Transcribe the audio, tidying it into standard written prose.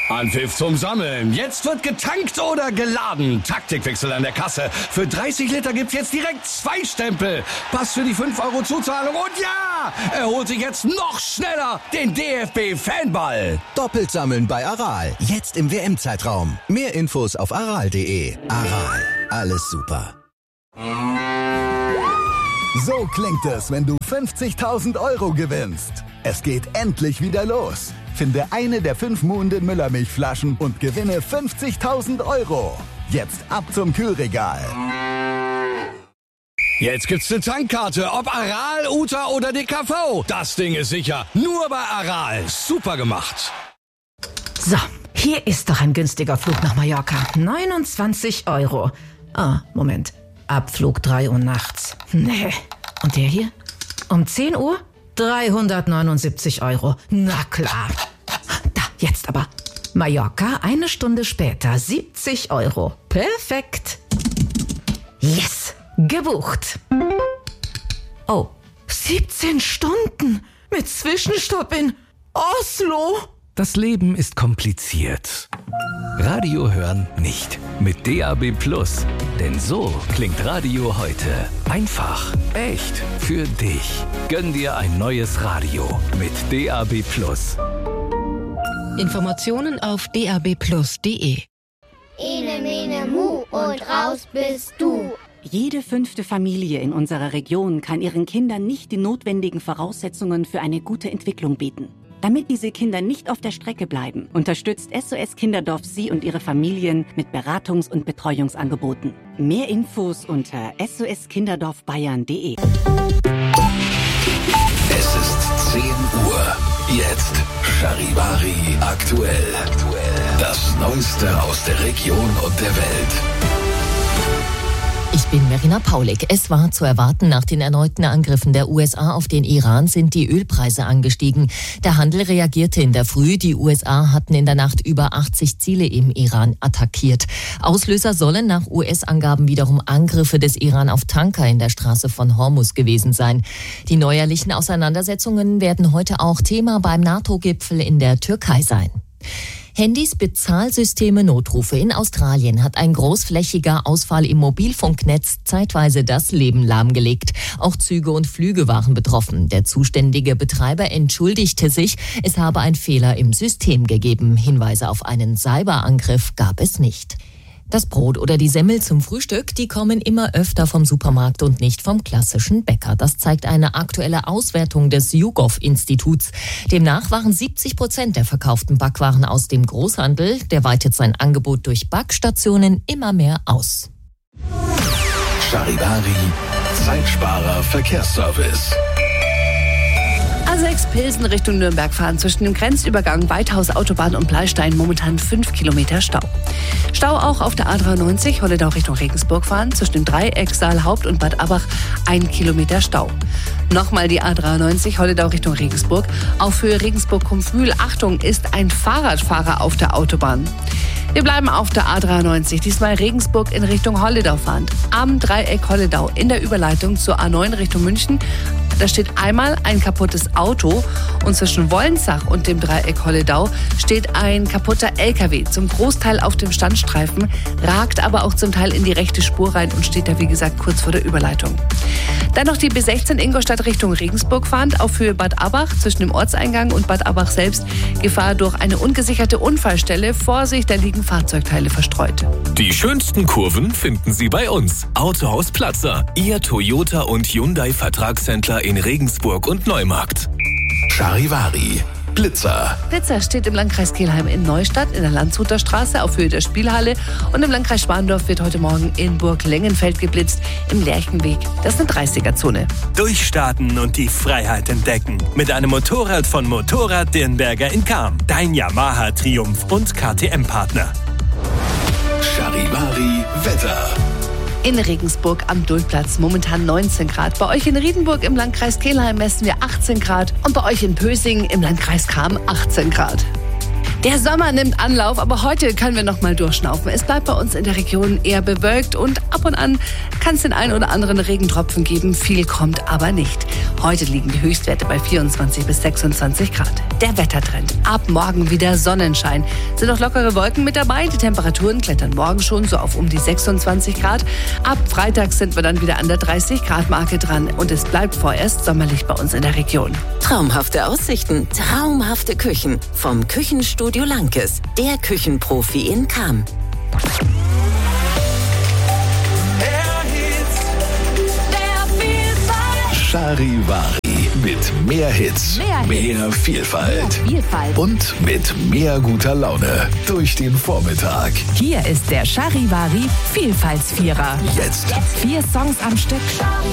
Anpfiff zum Sammeln. Jetzt wird getankt oder geladen. Taktikwechsel an der Kasse. Für 30 Liter gibt's jetzt direkt 2 Stempel. Pass für die 5 € Zuzahlung. Und ja, er holt sich jetzt noch schneller den DFB-Fanball. Doppelt sammeln bei Aral. Jetzt im WM-Zeitraum. Mehr Infos auf aral.de. Aral. Alles super. So klingt es, wenn du 50.000 € gewinnst. Es geht endlich wieder los. Finde eine der 5 Muhnden Müllermilchflaschen und gewinne 50.000 €. Jetzt ab zum Kühlregal. Jetzt gibt's eine Tankkarte, ob Aral, Uta oder DKV. Das Ding ist sicher. Nur bei Aral. Super gemacht. So, hier ist doch ein günstiger Flug nach Mallorca. 29 €. Ah, Moment. Abflug 3 Uhr nachts. Nee. Und der hier? Um 10 Uhr? 379 €. Na klar. Da, jetzt aber. Mallorca, 1 Stunde später, 70 €. Perfekt. Yes, gebucht. Oh, 17 Stunden mit Zwischenstopp in Oslo. Das Leben ist kompliziert. Radio hören nicht. Mit DAB+. Denn so klingt Radio heute. Einfach, echt, für dich. Gönn dir ein neues Radio mit DAB+. Informationen auf dabplus.de. Ene, mene, mu und raus bist du. Jede 5. Familie in unserer Region kann ihren Kindern nicht die notwendigen Voraussetzungen für eine gute Entwicklung bieten. Damit diese Kinder nicht auf der Strecke bleiben, unterstützt SOS Kinderdorf Sie und Ihre Familien mit Beratungs- und Betreuungsangeboten. Mehr Infos unter soskinderdorfbayern.de. Es ist 10 Uhr. Jetzt Charivari aktuell. Das Neueste aus der Region und der Welt. Ich bin Verena Paulik. Es war zu erwarten, nach den erneuten Angriffen der USA auf den Iran sind die Ölpreise angestiegen. Der Handel reagierte in der Früh. Die USA hatten in der Nacht über 80 Ziele im Iran attackiert. Auslöser sollen nach US-Angaben wiederum Angriffe des Iran auf Tanker in der Straße von Hormuz gewesen sein. Die neuerlichen Auseinandersetzungen werden heute auch Thema beim NATO-Gipfel in der Türkei sein. Handys, Bezahlsysteme, Notrufe. In Australien hat ein großflächiger Ausfall im Mobilfunknetz zeitweise das Leben lahmgelegt. Auch Züge und Flüge waren betroffen. Der zuständige Betreiber entschuldigte sich, es habe einen Fehler im System gegeben. Hinweise auf einen Cyberangriff gab es nicht. Das Brot oder die Semmel zum Frühstück, die kommen immer öfter vom Supermarkt und nicht vom klassischen Bäcker. Das zeigt eine aktuelle Auswertung des YouGov-Instituts. Demnach waren 70% der verkauften Backwaren aus dem Großhandel. Der weitet sein Angebot durch Backstationen immer mehr aus. Charivari, Zeitsparer Verkehrsservice. A6 Pilsen Richtung Nürnberg fahren zwischen dem Grenzübergang Weithaus Autobahn und Bleistein momentan 5 Kilometer Stau. Stau auch auf der A93 Holledau Richtung Regensburg fahren zwischen dem Dreieck Saalhaupt und Bad Abach 1 Kilometer Stau. Nochmal die A93 Holledau Richtung Regensburg. Auf Höhe Regensburg-Kumpfmühl, Achtung, ist ein Fahrradfahrer auf der Autobahn. Wir bleiben auf der A93, diesmal Regensburg in Richtung Holledau fahrend. Am Dreieck Holledau in der Überleitung zur A9 Richtung München. Da steht einmal ein kaputtes Auto und zwischen Wollensach und dem Dreieck Holledau steht ein kaputter LKW. Zum Großteil auf dem Standstreifen, ragt aber auch zum Teil in die rechte Spur rein und steht da, wie gesagt, kurz vor der Überleitung. Dann noch die B16 Ingolstadt Richtung Regensburg fahrend auf Höhe Bad Abach zwischen dem Ortseingang und Bad Abach selbst. Gefahr durch eine ungesicherte Unfallstelle. Vorsicht, da liegen Fahrzeugteile verstreut. Die schönsten Kurven finden Sie bei uns. Autohaus Platzer, Ihr Toyota und Hyundai Vertragshändler in Regensburg und Neumarkt. Charivari, Blitzer. Blitzer steht im Landkreis Kelheim in Neustadt in der Landshuter Straße auf Höhe der Spielhalle und im Landkreis Schwandorf wird heute Morgen in Burg-Lengenfeld geblitzt im Lerchenweg. Das ist eine 30er-Zone. Durchstarten und die Freiheit entdecken. Mit einem Motorrad von Motorrad Dirnberger in Cham. Dein Yamaha Triumph und KTM-Partner. Charivari, Wetter. In Regensburg am Duldplatz momentan 19 Grad. Bei euch in Riedenburg im Landkreis Kelheim messen wir 18 Grad und bei euch in Pösing im Landkreis Cham 18 Grad. Der Sommer nimmt Anlauf, aber heute können wir noch mal durchschnaufen. Es bleibt bei uns in der Region eher bewölkt und ab und an kann es den ein oder anderen Regentropfen geben. Viel kommt aber nicht. Heute liegen die Höchstwerte bei 24 bis 26 Grad. Der Wettertrend. Ab morgen wieder Sonnenschein. Sind noch lockere Wolken mit dabei. Die Temperaturen klettern morgen schon so auf um die 26 Grad. Ab Freitag sind wir dann wieder an der 30 Grad Marke dran. Und es bleibt vorerst sommerlich bei uns in der Region. Traumhafte Aussichten, traumhafte Küchen. Vom Küchenstudio Lankes, der Küchenprofi in Cham. Charivari mit mehr Hits, mehr Vielfalt und mit mehr guter Laune durch den Vormittag. Hier ist der Charivari Vielfaltsvierer. Jetzt 4 Songs am Stück.